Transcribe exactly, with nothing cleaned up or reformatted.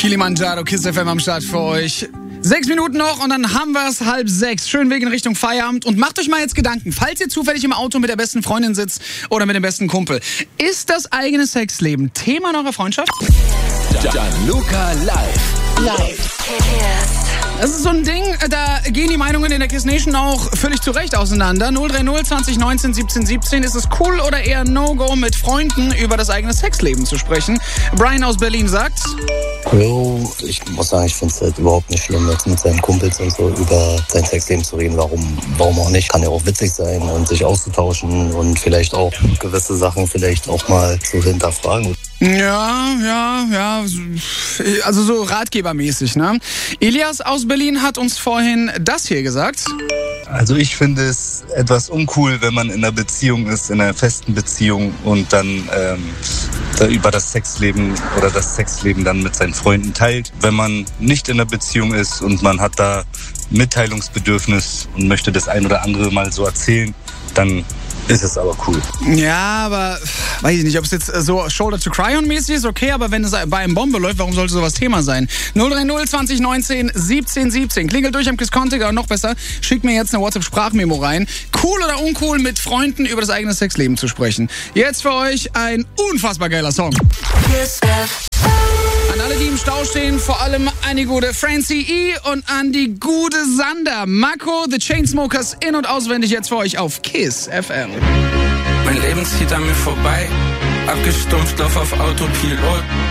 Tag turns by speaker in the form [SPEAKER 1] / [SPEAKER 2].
[SPEAKER 1] Kilimanjaro, Kiss F M am Start für euch. Sechs Minuten noch und dann haben wir es halb sechs. Schön Weg in Richtung Feierabend. Und macht euch mal jetzt Gedanken, falls ihr zufällig im Auto mit der besten Freundin sitzt oder mit dem besten Kumpel. Ist das eigene Sexleben Thema in eurer Freundschaft?
[SPEAKER 2] Gianluca live.
[SPEAKER 3] Live.
[SPEAKER 1] Das ist so ein Ding, da gehen die Meinungen in der Kiss Nation auch völlig zu Recht auseinander. null drei null zwanzig neunzehn siebzehn siebzehn. Ist es cool oder eher No-Go, mit Freunden über das eigene Sexleben zu sprechen? Brian aus Berlin sagt...
[SPEAKER 4] Jo, ich muss sagen, ich finde es halt überhaupt nicht schlimm, jetzt mit seinen Kumpels und so über sein Sexleben zu reden. Warum, warum auch nicht? Kann ja auch witzig sein und sich auszutauschen und vielleicht auch gewisse Sachen vielleicht auch mal zu hinterfragen.
[SPEAKER 1] Ja, ja, ja, also so ratgebermäßig, ne? Elias aus Berlin hat uns vorhin das hier gesagt.
[SPEAKER 5] Also ich finde es etwas uncool, wenn man in einer Beziehung ist, in einer festen Beziehung und dann ähm, da über das Sexleben oder das Sexleben dann mit seinen Freunden teilt. Wenn man nicht in einer Beziehung ist und man hat da Mitteilungsbedürfnis und möchte das ein oder andere mal so erzählen, dann ist es aber cool.
[SPEAKER 1] Ja, aber weiß ich nicht, ob es jetzt so Shoulder to Cry on mäßig ist, okay, aber wenn es bei einem Bombe läuft, warum sollte sowas Thema sein? null drei null zwanzig neunzehn siebzehn siebzehn. Klingelt durch am Kiss Contact, oder noch besser, schickt mir jetzt eine WhatsApp-Sprachmemo rein. Cool oder uncool, mit Freunden über das eigene Sexleben zu sprechen? Jetzt für euch ein unfassbar geiler Song.
[SPEAKER 3] Kiss F M.
[SPEAKER 1] An alle, die im Stau stehen, vor allem an die gute Francie E. und an die gute Sander. Marco, The Chainsmokers, in- und auswendig jetzt für euch auf Kiss F M.
[SPEAKER 6] Mein Leben zieht an mir vorbei, abgestumpft, lauf auf Autopilot.